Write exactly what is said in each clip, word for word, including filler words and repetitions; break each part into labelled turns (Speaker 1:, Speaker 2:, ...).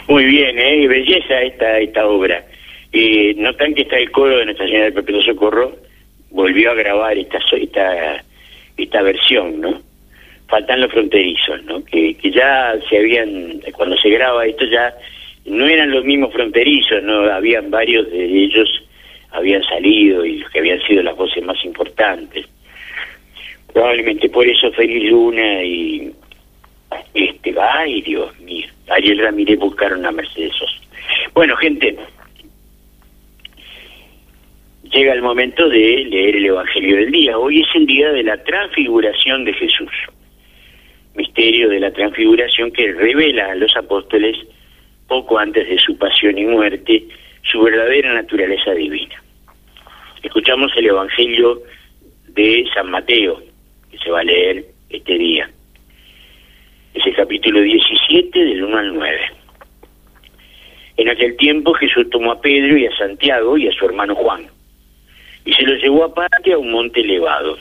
Speaker 1: Muy bien, ¿eh? Belleza esta, esta obra. Eh, notan que está el coro de Nuestra Señora del Perpetuo Socorro, volvió a grabar esta, esta, esta versión, ¿no? Faltan los fronterizos, ¿no? Que, que ya se habían, cuando se graba esto ya no eran los mismos fronterizos, ¿no? Habían varios de ellos, habían salido y los que habían sido las voces más importantes. Probablemente por eso Félix Luna y este, ay Dios mío, Ariel Ramírez buscaron a Mercedes Sosa. Bueno, gente, llega el momento de leer el Evangelio del día. Hoy es el día de la transfiguración de Jesús, misterio de la transfiguración que revela a los apóstoles poco antes de su pasión y muerte su verdadera naturaleza divina. Escuchamos el Evangelio de San Mateo, que se va a leer este día. Es el capítulo diecisiete, del uno al nueve. En aquel tiempo Jesús tomó a Pedro y a Santiago y a su hermano Juan, y se los llevó aparte a un monte elevado.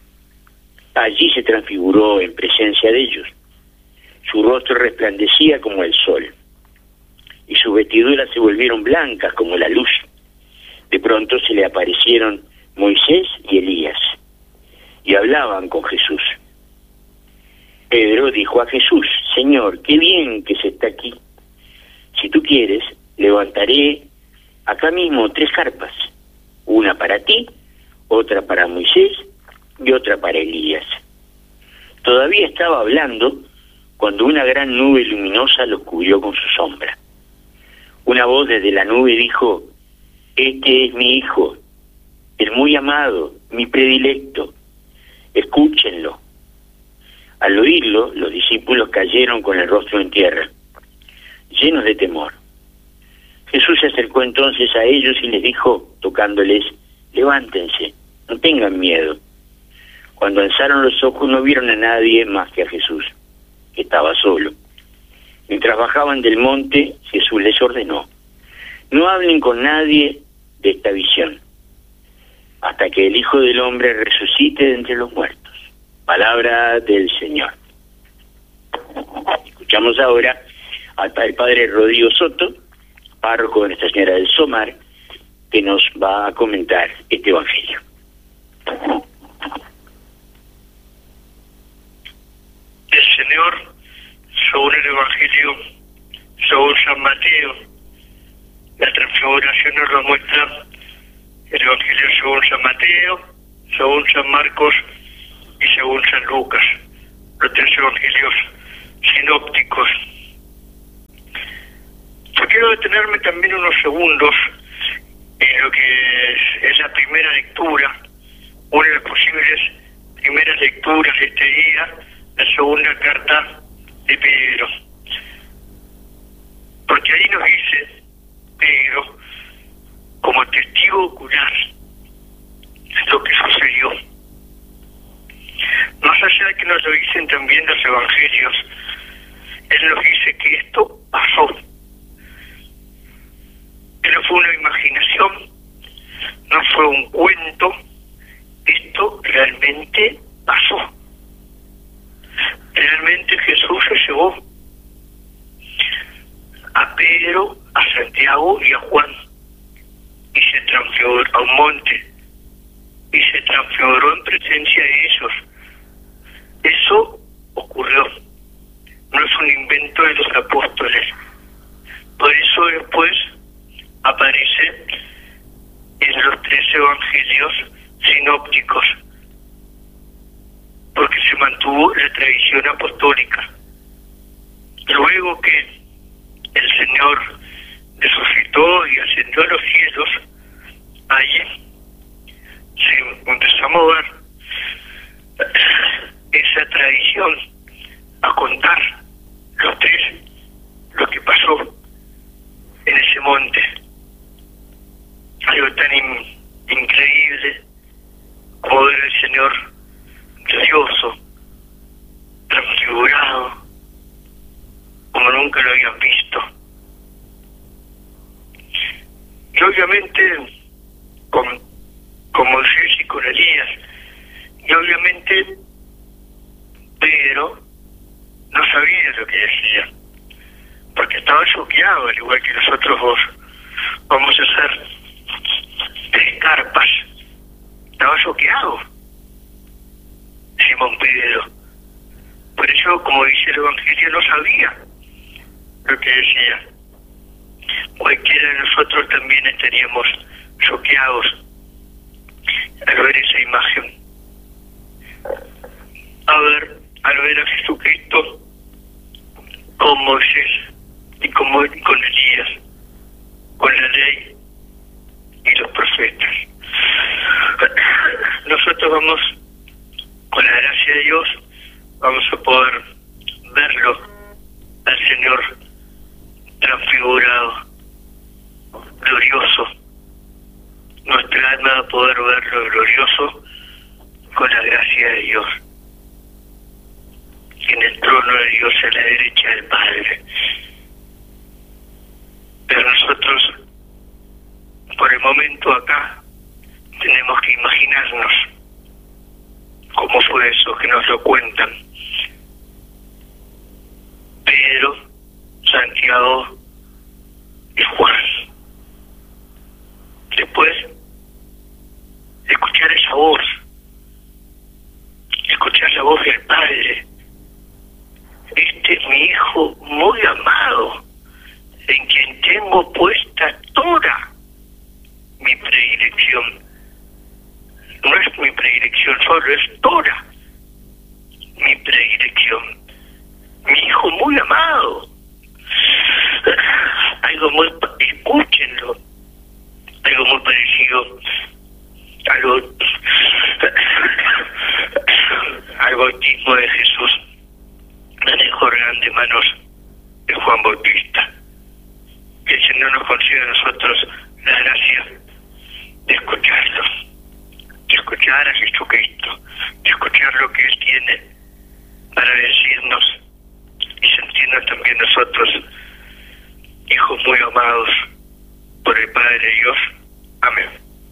Speaker 1: Allí se transfiguró en presencia de ellos. Su rostro resplandecía como el sol, y sus vestiduras se volvieron blancas como la luz. De pronto se le aparecieron Moisés y Elías, y hablaban con Jesús. Pedro dijo a Jesús: Señor, qué bien que se está aquí. Si tú quieres, levantaré acá mismo tres carpas, una para ti, otra para Moisés y otra para Elías. Todavía estaba hablando cuando una gran nube luminosa los cubrió con su sombra. Una voz desde la nube dijo: Este es mi Hijo, el muy amado, mi predilecto. Escúchenlo. Al oírlo, los discípulos cayeron con el rostro en tierra, llenos de temor. Jesús se acercó entonces a ellos y les dijo, tocándoles: Levántense, no tengan miedo. Cuando alzaron los ojos no vieron a nadie más que a Jesús, que estaba solo. Mientras bajaban del monte, Jesús les ordenó: No hablen con nadie de esta visión, hasta que el Hijo del Hombre resucite de entre los muertos. Palabra del Señor. Escuchamos ahora al Padre Rodrigo Soto, párroco de Nuestra Señora del Somar, que nos va a comentar este Evangelio.
Speaker 2: El Señor, según el Evangelio, según San Mateo, la transfiguración nos lo muestra el Evangelio según San Mateo, según San Marcos y según San Lucas, los tres evangelios sinópticos. Yo quiero detenerme también unos segundos en lo que es, es la primera lectura, una de las posibles primeras lecturas de este día, la segunda carta de Pedro. Porque ahí nos dice Pedro, como testigo ocular, lo que sucedió. Más allá de que nos lo dicen también los evangelios, él nos dice que esto pasó, que no fue una imaginación, no fue un cuento, esto realmente pasó. Realmente Jesús se llevó a Pedro, a Santiago y a Juan, y se transfiguró a un monte, y se transfiguró en presencia de ellos. Eso ocurrió, no es un invento de los apóstoles. Por eso después aparece en los tres evangelios sinópticos, porque se mantuvo la tradición apostólica. Luego que el Señor resucitó y ascendió a los cielos, allí se empezó a mover esa tradición, a contar los tres lo que pasó en ese monte. Algo tan in, increíble como ver al Señor glorioso, transfigurado, como nunca lo habían visto. Y obviamente con, con Moisés y con Elías, y obviamente Pedro no sabía lo que decía, porque estaba choqueado, al igual que nosotros vos. Vamos a hacer tres carpas. Estaba choqueado Simón Pedro. Por eso, como dice el Evangelio, no sabía lo que decía. Cualquiera de nosotros también estaríamos choqueados al ver esa imagen. A ver, al ver a Jesucristo con Moisés y con, con Elías, con la ley y los profetas. Nosotros vamos, con la gracia de Dios, vamos a poder verlo al Señor transfigurado, glorioso. Nuestra alma va a poder verlo glorioso con la gracia de Dios, en el trono de Dios a la derecha del Padre. Pero nosotros, por el momento acá, tenemos que imaginarnos cómo fue eso, que nos lo cuentan Pedro, Santiago y Juan. Después, escuchar esa voz, escuchar la voz del Padre. Este es mi Hijo muy amado, en quien tengo puesta toda mi predilección. No es mi predilección solo, es toda mi predilección. Mi Hijo muy amado. Algo muy, escúchenlo, algo muy parecido algo al bautismo de Jesús. La dejó de manos de Juan Bautista. Que el Señor nos conceda a nosotros la gracia de escucharlo, de escuchar a Jesucristo, de escuchar lo que Él tiene para decirnos y sentirnos también nosotros hijos muy amados por el Padre Dios. Amén.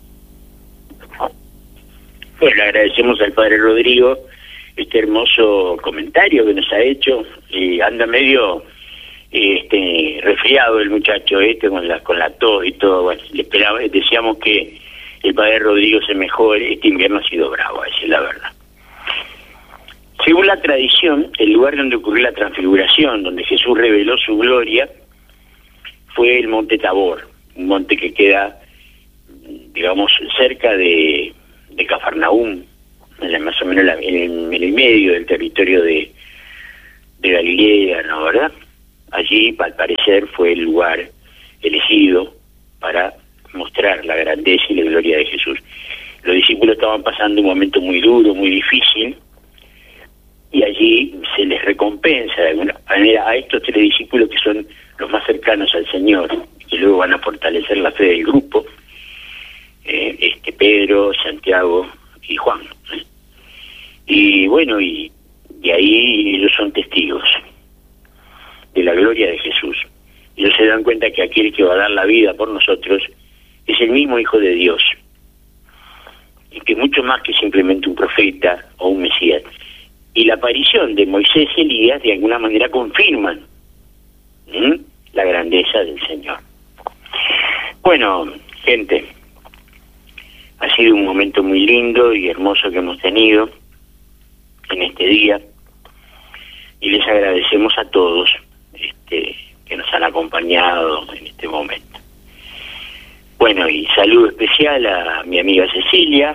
Speaker 1: Pues le agradecemos al Padre Rodrigo este hermoso comentario que nos ha hecho. Y anda medio este resfriado el muchacho este con la con la tos y todo. Bueno, le esperaba, deseamos que el Padre Rodrigo se mejore. Este invierno ha sido bravo, esa es la verdad. Según la tradición, el lugar donde ocurrió la transfiguración, donde Jesús reveló su gloria, fue el monte Tabor, un monte que queda, digamos, cerca de, de Cafarnaúm, más o menos en el, en el medio del territorio de, de Galilea, ¿no? ¿Verdad? Allí, al parecer, fue el lugar elegido para mostrar la grandeza y la gloria de Jesús. Los discípulos estaban pasando un momento muy duro, muy difícil, y allí se les recompensa de alguna manera a estos tres discípulos que son los más cercanos al Señor, que luego van a fortalecer la fe del grupo, eh, este Pedro, Santiago y Juan. Y bueno, y de ahí ellos son testigos de la gloria de Jesús. Ellos se dan cuenta que aquel que va a dar la vida por nosotros es el mismo Hijo de Dios, y que mucho más que simplemente un profeta o un Mesías. Y la aparición de Moisés y Elías de alguna manera confirman ¿Mm? la grandeza del Señor. Bueno, gente, ha sido un momento muy lindo y hermoso que hemos tenido en este día, y les agradecemos a todos este, que nos han acompañado en este momento. Bueno, y saludo especial a mi amiga Cecilia,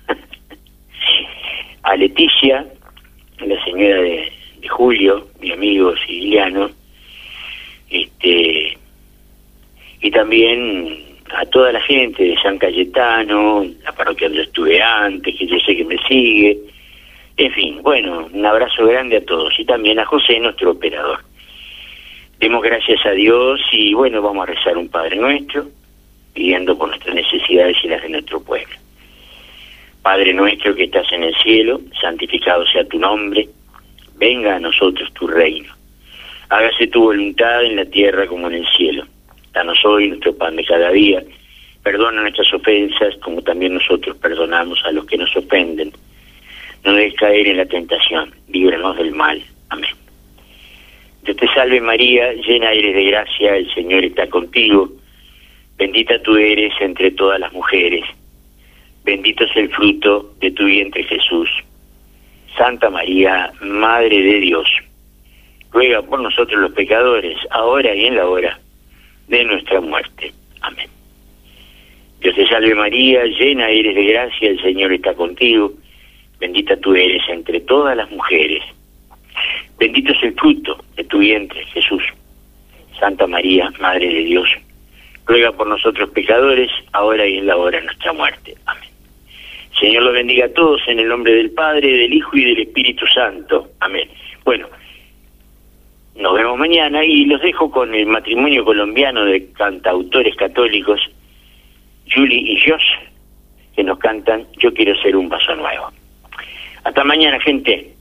Speaker 1: a Leticia, la señora de, de Julio, mi amigo siciliano, este, y también a toda la gente de San Cayetano, la parroquia donde estuve antes, que yo sé que me sigue, en fin, bueno, un abrazo grande a todos, y también a José, nuestro operador. Demos gracias a Dios y bueno, vamos a rezar un Padre Nuestro, pidiendo por nuestras necesidades y las de nuestro pueblo. Padre nuestro que estás en el cielo, santificado sea tu nombre, venga a nosotros tu reino. Hágase tu voluntad en la tierra como en el cielo. Danos hoy nuestro pan de cada día. Perdona nuestras ofensas como también nosotros perdonamos a los que nos ofenden. No dejes caer en la tentación, líbranos del mal. Amén. Yo te te salve María, llena eres de gracia, el Señor está contigo. Bendita tú eres entre todas las mujeres. Bendito es el fruto de tu vientre Jesús. Santa María, Madre de Dios, ruega por nosotros los pecadores, ahora y en la hora de nuestra muerte. Amén. Dios te salve María, llena eres de gracia, el Señor está contigo. Bendita tú eres entre todas las mujeres. Bendito es el fruto de tu vientre, Jesús. Santa María, Madre de Dios, ruega por nosotros pecadores, ahora y en la hora de nuestra muerte. Amén. Señor los bendiga a todos en el nombre del Padre, del Hijo y del Espíritu Santo. Amén. Bueno, nos vemos mañana y los dejo con el matrimonio colombiano de cantautores católicos, Julie y Josh, que nos cantan Yo quiero ser un vaso nuevo. Hasta mañana, gente.